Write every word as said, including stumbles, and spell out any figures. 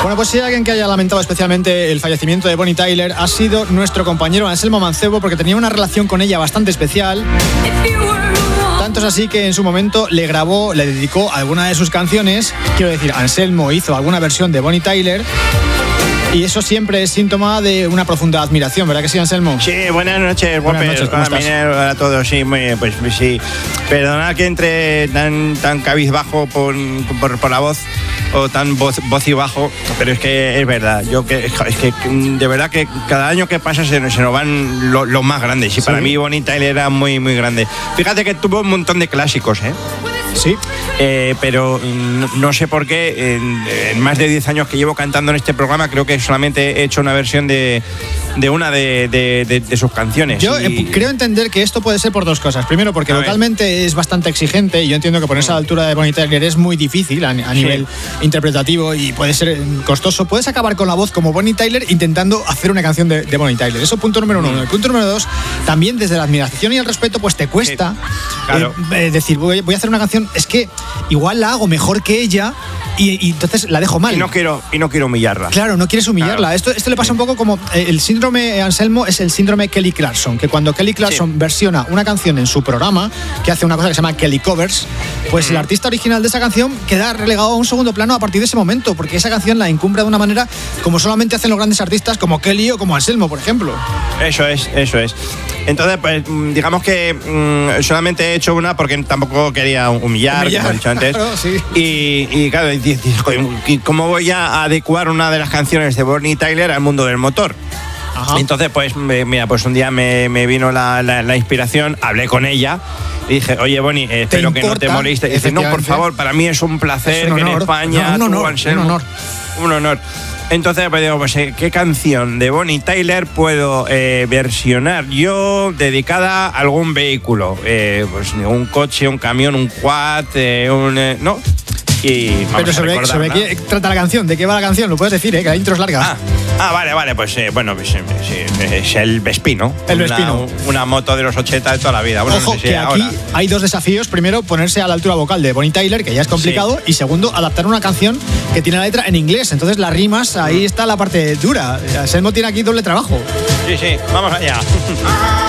Bueno, pues si hay alguien que haya lamentado especialmente el fallecimiento de Bonnie Tyler, ha sido nuestro compañero Anselmo Mancebo, porque tenía una relación con ella bastante especial. Tanto es así que en su momento le grabó, le dedicó alguna de sus canciones. Quiero decir, Anselmo hizo alguna versión de Bonnie Tyler. Y eso siempre es síntoma de una profunda admiración, ¿verdad que sí, Anselmo? Sí, buenas noches, buenas noches, ¿cómo estás? A todos, sí, muy, pues sí. Perdonad que entre tan, tan cabizbajo por, por, por la voz, o tan voz, voz y bajo, pero es que es verdad, yo que es que de verdad que cada año que pasa se, se nos van los lo más grandes, y ¿sí? Para mí Bonnie Tyler era muy, muy grande. Fíjate que tuvo un montón de clásicos, ¿eh? Sí. Eh, pero no, no sé por qué, en, en más de diez años que llevo cantando en este programa, creo que solamente he hecho una versión de, de una de, de, de, de sus canciones. Yo y... eh, creo entender que esto puede ser por dos cosas. Primero, porque vocalmente es bastante exigente, y yo entiendo que ponerse a la altura de Bonnie Tyler es muy difícil a, a nivel sí. interpretativo, y puede ser costoso. Puedes acabar con la voz como Bonnie Tyler intentando hacer una canción de, de Bonnie Tyler. Eso punto número uno. Mm. El punto número dos, también desde la admiración y el respeto, pues te cuesta sí. claro. eh, eh, decir, voy, voy a hacer una canción, es que igual la hago mejor que ella, y, y entonces la dejo mal. Y no quiero, y no quiero humillarla. Claro, no quieres humillarla. Claro. Esto, esto le pasa un poco como eh, el síndrome, Anselmo, es el síndrome Kelly Clarkson, que cuando Kelly Clarkson sí. versiona una canción en su programa, que hace una cosa que se llama Kelly Covers, pues mm. el artista original de esa canción queda relegado a un segundo plano a partir de ese momento, porque esa canción la incumbra de una manera como solamente hacen los grandes artistas como Kelly o como Anselmo, por ejemplo. Eso es, eso es. Entonces, pues digamos que mmm, solamente he hecho una porque tampoco quería humillar, humillar como he dicho antes. Claro, sí. Y, y claro, ¿cómo voy a adecuar una de las canciones de Bonnie Tyler al mundo del motor? Ajá. Entonces, pues mira, pues un día me, me vino la, la, la inspiración, hablé con ella y dije, oye, Bonnie, eh, espero que no te moleste. Y dice, no, por favor, para mí es un placer es un que en España... No, un, honor, tú, Anselmo, un honor, un honor. Entonces, pues digo, pues, ¿qué canción de Bonnie Tyler puedo eh, versionar yo dedicada a algún vehículo? Eh, pues un coche, un camión, un quad, eh, un... Eh, ¿no? Y Pero sobre, sobre qué trata la canción, ¿de qué va la canción? Lo puedes decir, ¿eh? Que la intro es larga. Ah, ah vale, vale, pues eh, bueno, pues, eh, es el Vespino. El Vespino. Una, una moto de los ochenta de toda la vida. Bueno, Ojo, no sé si que aquí ahora. hay dos desafíos. Primero, ponerse a la altura vocal de Bonnie Tyler, que ya es complicado. Sí. Y segundo, adaptar una canción que tiene la letra en inglés. Entonces las rimas, ahí está la parte dura. Anselmo tiene aquí doble trabajo. Sí, sí, vamos allá.